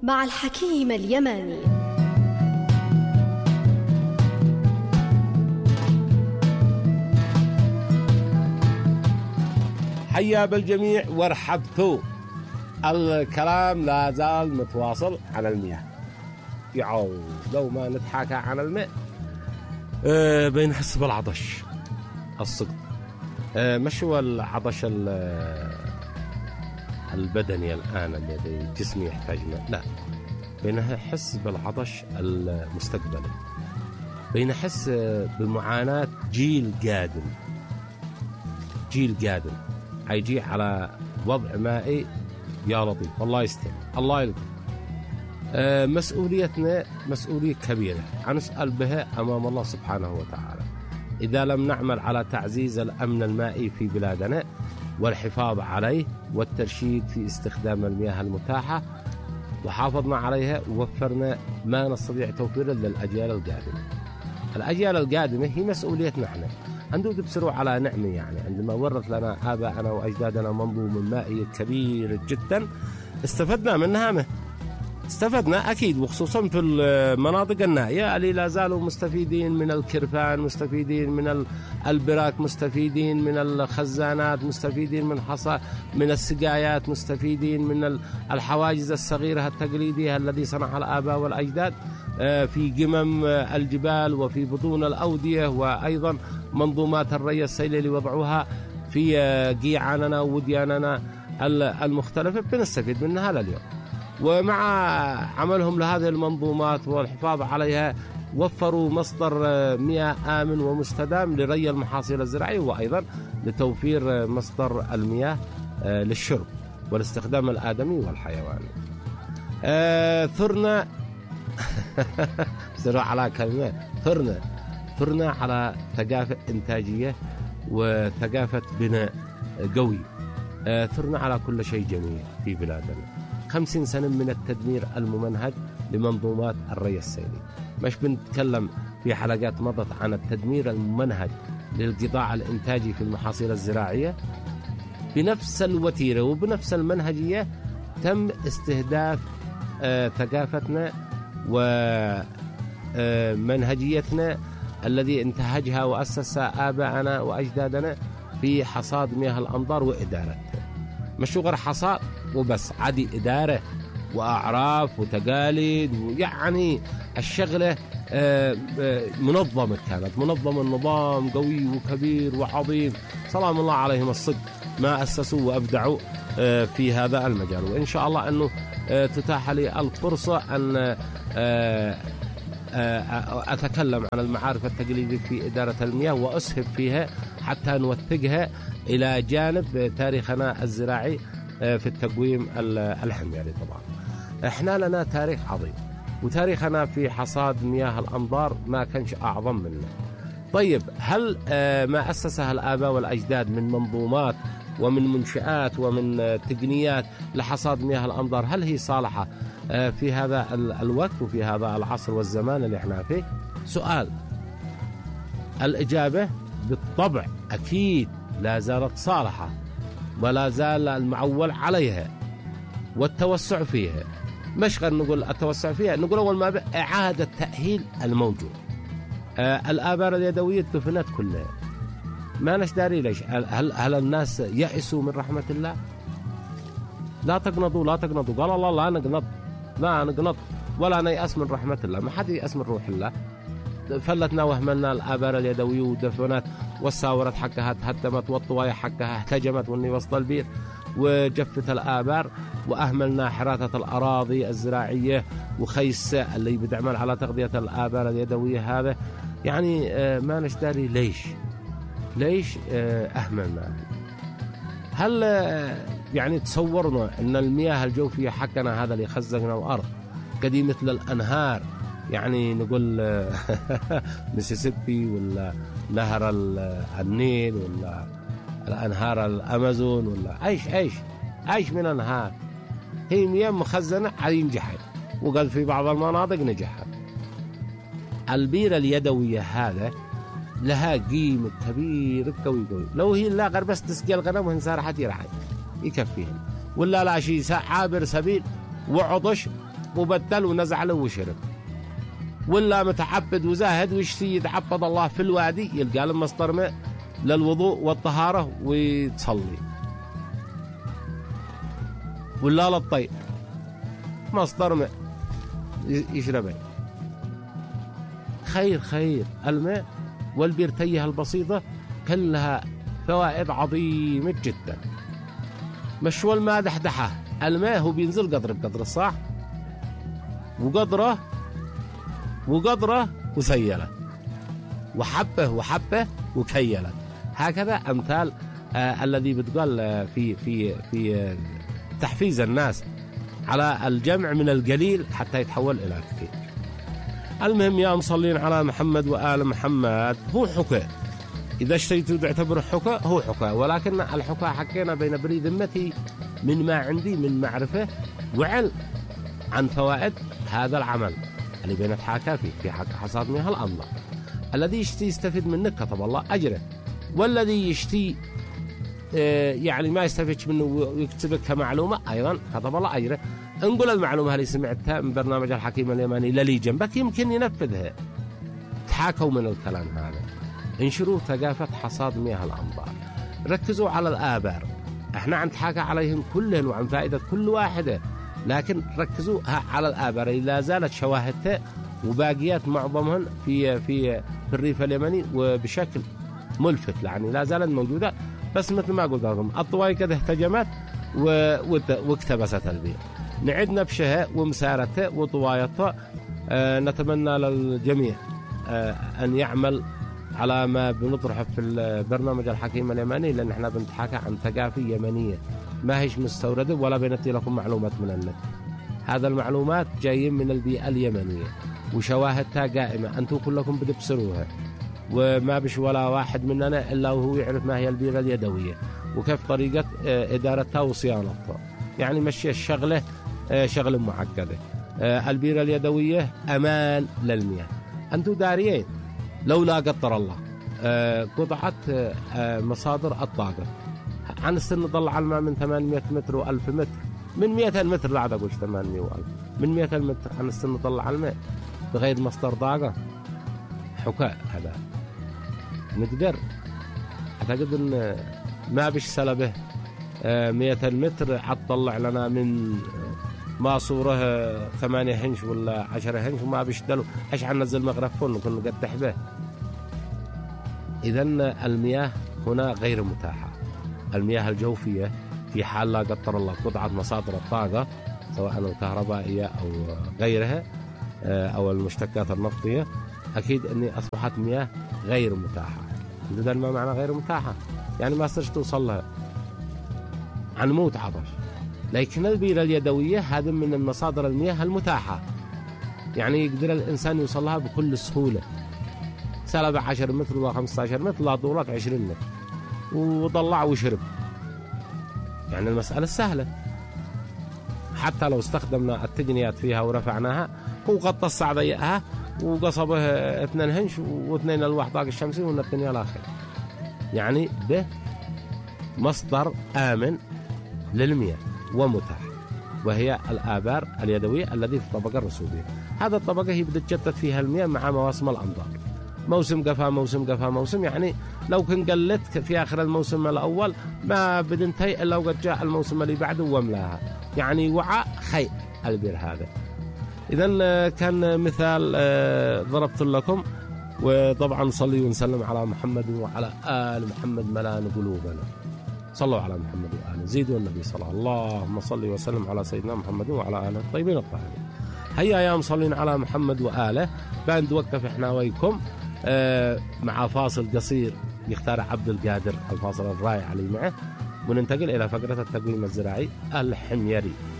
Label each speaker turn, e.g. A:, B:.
A: مع الحكيم اليماني.
B: حيا بالجميع وارحبتوا. الكلام لا زال متواصل عن المياه. يعو لو ما نتحاكى عن الماء بنحس بالعطش الصدق. مش هو العطش البدني الآن الذي جسمي يحتاج ماء، لا، بنحس بالعطش المستقبلي، بنحس بمعاناة جيل قادم هيجي على وضع مائي. يا لطيف، الله يستر، الله يلطف. مسؤوليتنا مسؤولية كبيرة هنسأل بها أمام الله سبحانه وتعالى إذا لم نعمل على تعزيز الأمن المائي في بلادنا والحفاظ عليه والترشيد في استخدام المياه المتاحة، وحافظنا عليها ووفرنا ما نستطيع توفيره للأجيال القادمة. الأجيال القادمة هي مسؤوليتنا احنا. عنده تبصروا على نعمة، يعني عندما ورث لنا آباءنا وأجدادنا منظومة مائية كبيرة جدا استفدنا منها. استفدنا أكيد، وخصوصا في المناطق النائية اللي لا زالوا مستفيدين من الكرفان، مستفيدين من البراك، مستفيدين من الخزانات، مستفيدين من السقايات، مستفيدين من الحواجز الصغيرة التقليدية الذي صنعها الآباء والأجداد في قمم الجبال وفي بطون الأودية، وأيضا منظومات الري السيلي اللي وضعوها في قيعاننا وودياننا المختلفة بنستفيد منها لليوم. ومع عملهم لهذه المنظومات والحفاظ عليها وفروا مصدر مياه آمن ومستدام لري المحاصيل الزراعية، وأيضا لتوفير مصدر المياه للشرب والاستخدام الآدمي والحيواني. ثرنا سروا على كلمة ثرنا على ثقافة إنتاجية وثقافة بناء قوي. ثرنا على كل شيء جميل في بلادنا. 50 سنة من التدمير الممنهج لمنظومات الري السيلي. مش بنتكلم في حلقات مضت عن التدمير الممنهج للقطاع الإنتاجي في المحاصيل الزراعية. بنفس الوتيرة وبنفس المنهجية تم استهداف ثقافتنا ومنهجيتنا الذي انتهجها وأسسها آباءنا وأجدادنا في حصاد مياه الأمطار وإدارتها. مش غير حصاد وبس، عادي إدارة وأعراف وتقاليد، ويعني الشغلة منظمة، كانت منظمة، النظام قوي وكبير وعظيم. سلام الله عليهم الصدق ما أسسوا وأبدعوا في هذا المجال. وإن شاء الله أنه تتاح لي الفرصة أن أتكلم عن المعارف التقليدية في إدارة المياه وأسهب فيها حتى نوثقها إلى جانب تاريخنا الزراعي في التقويم الحميري. طبعا احنا لنا تاريخ عظيم، وتاريخنا في حصاد مياه الأمطار ما كانش أعظم منه. طيب، هل ما أسسها الآباء والأجداد من منظومات ومن منشآت ومن تقنيات لحصاد مياه الأمطار هل هي صالحة في هذا الوقت وفي هذا العصر والزمان اللي احنا فيه؟ سؤال. الإجابة بالطبع أكيد لا زالت صالحة، ولا زال المعول عليها والتوسع فيها. مش غير نقول التوسع فيها، نقول أول ما إعادة تأهيل الموجود. الآبار اليدوية دفنت كلها، ما نشداري ليش. هل الناس يأسوا من رحمة الله؟ لا تقنطوا قال الله لا نقنط ولا نيأس من رحمة الله. ما حد يأس من روح الله. فلتنا وهملنا الآبار اليدوية ودفنت، والساورات حقها تهدمت، والطوايا حقها احتجمت والني وسط البير، وجفت الآبار، وأهملنا حراثة الأراضي الزراعية وخيس اللي بتعمل على تغذية الآبار اليدوية. هذا يعني ما نشتري ليش أهملنا. هل يعني تصورنا أن المياه الجوفية حقنا هذا اللي خزقنا الأرض قديم مثل الأنهار، يعني نقول ميسيسيبي ولا نهر النيل ولا الأنهار الأمازون ولا عيش من أنهار، هي مياه مخزنة على نجحت، وقال في بعض المناطق نجحت. البيرة اليدوية هذا لها قيمة كبيرة قوي. لو هي لا غير بس تسقي الغنم وهن سارحة يرعى يكفيهم، ولا لا شيء عابر سبيل وعطش وبدل ونزع له وشرب، ولا متعبد وزاهد ويشتي يتعبد الله في الوادي يلقى له مصدر ماء للوضوء والطهارة ويتصلي، ولا للطيب مصدر ماء يشربه. خير الماء والبرتيه البسيطة كلها فوائد عظيمة جدا. مش الماء دحدحه، الماء هو بينزل قدر صح، وقدره وسيلة، وحبه وكيلة. هكذا أمثال الذي بتقال في تحفيز الناس على الجمع من القليل حتى يتحول إلى كثير. المهم يا مصلين على محمد وآل محمد، هو حكى إذا اشتيتوا تعتبر حكى، هو حكى، ولكن الحكى حكينا بين بري ذمتي من ما عندي من معرفة وعلم عن فوائد هذا العمل اللي بنتحاكى فيه في حق حصاد مياه الأنظار. الذي يشتي يستفيد منك كتب الله أجره، والذي يشتي يعني ما يستفيدش منه ويكتبك كمعلومة أيضا كتب الله أجره. نقول المعلومة اللي سمعتها من برنامج الحكيم اليماني للي جنبك يمكن ينفذها. تحاكوا من الكلام هذا، انشروا ثقافة حصاد مياه الأنظار، ركزوا على الآبار. احنا نتحاكى عليهم كلهم وعن فائدة كل واحدة، لكن ركزوا على الآبار اللي لا زالت شواهدها وباقيات معظمهن في الريف اليمني وبشكل ملفت، يعني لا زالت موجودة. بس مثل ما قلت لكم الطواي قد اهتجمت واكتبست البيئة، نعد نبشها ومسارتها وطوايتها. نتمنى للجميع أن يعمل على ما بنطرحه في البرنامج الحكيم اليماني، لأن احنا بنتحكى عن ثقافة يمنية ما هيش مستوردة ولا بنتي لكم معلومات من النت. هذا المعلومات جايين من البيئة اليمنية وشواهدها قائمة، أنتم كلكم بتبصروها، وما بش ولا واحد مننا إلا وهو يعرف ما هي البيرة اليدوية وكيف طريقة إدارتها وصيانتها. يعني مشي الشغلة شغلة معقدة. البيرة اليدوية أمان للمياه، أنتم داريين لولا قدر الله قطعة مصادر الطاقة عن السن طلع الماء من 800 متر و1000 متر، من 200 متر لا عاد أقول 800 و1000، من 200 متر عن السن طلع الماء بغير مصدر طاقة. حكاء هذا نقدر أعتقد أن ما بش سلبه 200 متر حتطلع لنا من ماسوره 8 هنش ولا 10 هنش وما بش دلو ايش حننزل مغرفون ونكون نقدح به. إذن المياه هنا غير متاحة. المياه الجوفية في حال لا قدر الله قطعة مصادر الطاقة سواء الكهربائية أو غيرها أو المشتقات النفطية، أكيد أني أصبحت مياه غير متاحة. إذن ما معنى غير متاحة؟ يعني ما صرت توصل لها عن موت عطش. لكن البيرة اليدوية هذا من المصادر المياه المتاحة، يعني يقدر الإنسان يوصل لها بكل سهولة. سلب 10 متر ولا 15 متر لا طولت 20 متر وطلع وشرب، يعني المسألة سهلة. حتى لو استخدمنا التقنيات فيها ورفعناها وغطس ضيقها وقصبه 2 هنش و2 الواح طاقة الشمسي والثانية الآخر، يعني به مصدر آمن للمياه ومتاح، وهي الآبار اليدوية التي في الطبقة الرسوبية. هذا الطبقة هي بتتجدد فيها المياه مع مواسم الأمطار، موسم قفا موسم، يعني لو كن قلت في آخر الموسم الأول ما بدنتهي إلا وقد جاء الموسم اللي بعده وملاها، يعني وعاء خير البير هذا. إذن كان مثال ضربت لكم، وطبعا صلي ونسلم على محمد وعلى آل محمد ملان قلوبنا. صلوا على محمد وآله، زيدوا النبي صلى اللهم صل وسلم على سيدنا محمد وعلى آله الطيبين الطاهرين. هيا يا مصلين على محمد وآله، بنوقف احنا وياكم مع فاصل قصير يختار عبد القادر، الفاصل الرائع اللي معه، وننتقل إلى فقرة التقويم الزراعي الحميري.